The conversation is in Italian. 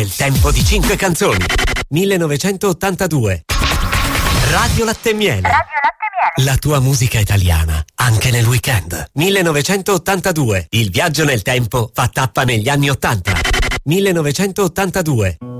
nel tempo di 5 canzoni. 1982. Radio Latte e Miele. La tua musica italiana, anche nel weekend. 1982. Il viaggio nel tempo fa tappa negli anni 80. 1982.